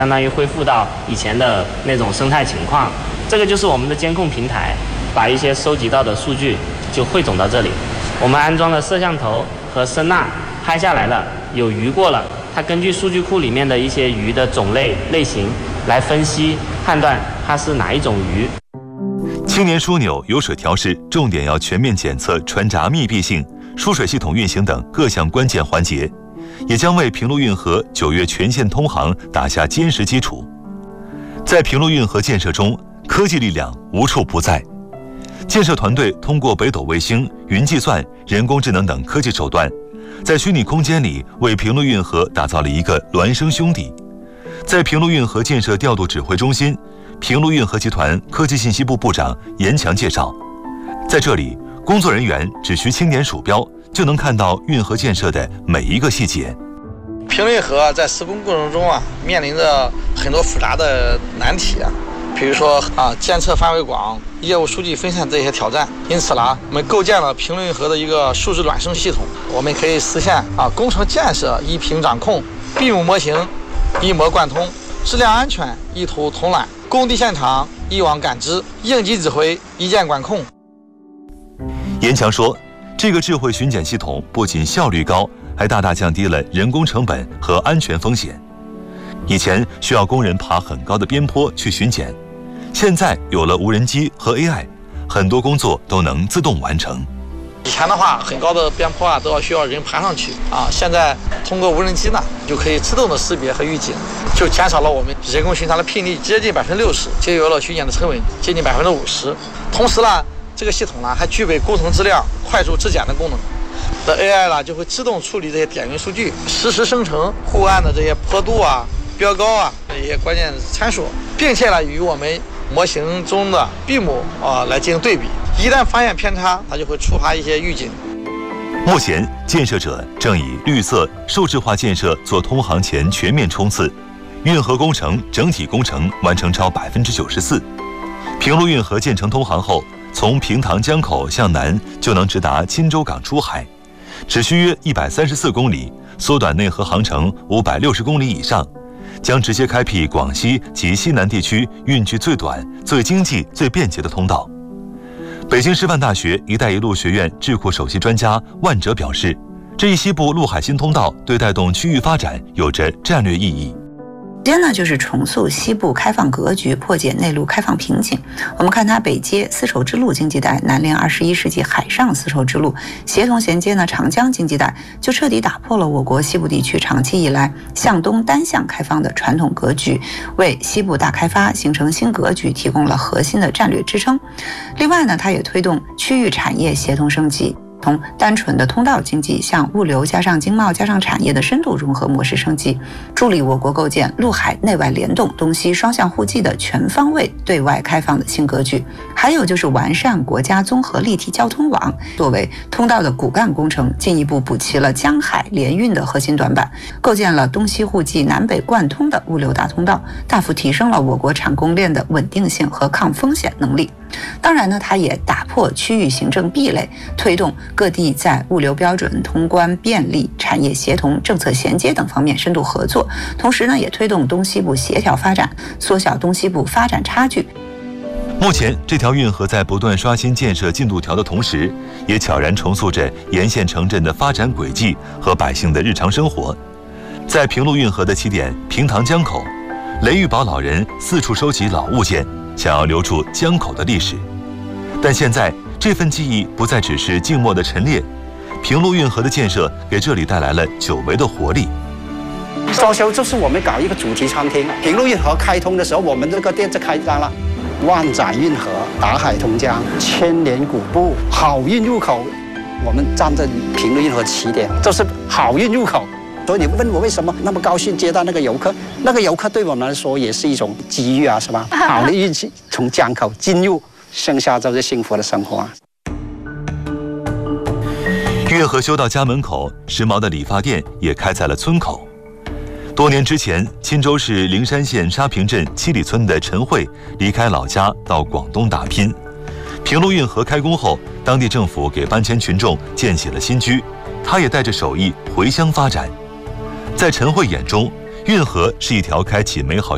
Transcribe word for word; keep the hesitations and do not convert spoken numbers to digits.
相当于恢复到以前的那种生态情况。这个就是我们的监控平台，把一些收集到的数据就汇总到这里。我们安装了摄像头和声呐，拍下来了，有鱼过了，它根据数据库里面的一些鱼的种类类型来分析判断它是哪一种鱼。 青年枢纽有水调试，重点要全面检测船闸密闭性、输水系统运行等各项关键环节，也将为平陆运河九月全线通航打下坚实基础。在平陆运河建设中，科技力量无处不在。建设团队通过北斗卫星、云计算、人工智能等科技手段，在虚拟空间里为平陆运河打造了一个孪生兄弟。在平陆运河建设调度指挥中心，平陆运河集团科技信息部部长严强介绍，在这里，工作人员只需轻点鼠标，就能看到运河建设的每一个细节。 平陆运河在施工过程中啊，面临着很多复杂的难题啊。比如说啊，监测范围广、业务数据分散这些挑战，因此啦，我们构建了平陆运河的一个数字孪生系统，我们可以实现啊工程建设一屏掌控，闭幕模型一模贯通，质量安全一图统揽，工地现场一网感知，应急指挥一键管控。 严强说，这个智慧巡检系统不仅效率高，还大大降低了人工成本和安全风险。以前需要工人爬很高的边坡去巡检，现在有了无人机和 A I， 很多工作都能自动完成。 以前的话，很高的边坡啊，都要需要人爬上去啊。现在通过无人机呢，就可以自动的识别和预警，就减少了我们人工巡查的频率接近百分之六十，节约了巡检的成本接近百分之五十。同时呢，这个系统呢还具备工程质量快速质检的功能。的 A I 呢就会自动处理这些点云数据，实时生成护岸的这些坡度啊、标高啊这些关键参数，并且呢与我们模型中的闭幕啊来进行对比。一旦发现偏差，它就会触发一些预警。 目前，建设者正以绿色、数字化建设做通航前全面冲刺，运河工程整体工程完成超百分之九十四。平陆运河建成通航后，从平塘江口向南就能直达钦州港出海，只需约一百三十四公里，缩短内河航程五百六十公里以上，将直接开辟广西及西南地区运距最短、最经济、最便捷的通道。北京师范大学“一带一路”学院智库首席专家万哲表示，这一西部陆海新通道对带动区域发展有着战略意义。 首先呢，就是重塑西部开放格局，破解内陆开放瓶颈。我们看它北接丝绸之路经济带，南连二十一世纪海上丝绸之路，协同衔接呢长江经济带，就彻底打破了我国西部地区长期以来向东单向开放的传统格局，为西部大开发形成新格局提供了核心的战略支撑。另外呢，它也推动区域产业协同升级，从单纯的通道经济向物流加上经贸加上产业的深度融合模式升级，助力我国构建陆海内外联动、东西双向互济的全方位对外开放的新格局。还有就是完善国家综合立体交通网，作为通道的骨干工程，进一步补齐了江海联运的核心短板，构建了东西互济、南北贯通的物流大通道，大幅提升了我国产供链的稳定性和抗风险能力。当然呢，它也打破区域行政壁垒，推动各地在物流标准、通关便利、产业协同、政策衔接等方面深度合作，同时呢，也推动东西部协调发展，缩小东西部发展差距。 目前，这条运河在不断刷新建设进度条的同时，也悄然重塑着沿线城镇的发展轨迹和百姓的日常生活。在平陆运河的起点平塘江口，雷玉宝老人四处收集老物件，想要留住江口的历史。但现在这份记忆不再只是静默的陈列，平陆运河的建设给这里带来了久违的活力。 装修就是我们搞一个主题餐厅，平陆运河开通的时候，我们这个店就开张了。万载运河、打海同江、千年古埠、好运入口，我们站在平陆运河起点，就是好运入口。所以你问我为什么那么高兴接待那个游客？那个游客对我们来说也是一种机遇啊，是吧？好的运气从江口进入，剩下就是幸福的生活啊。 运河修到家门口，时髦的理发店也开在了村口。多年之前，钦州市灵山县沙坪镇七里村的陈慧离开老家到广东打拼。平陆运河开工后，当地政府给搬迁群众建起了新居，她也带着手艺回乡发展。在陈慧眼中，运河是一条开启美好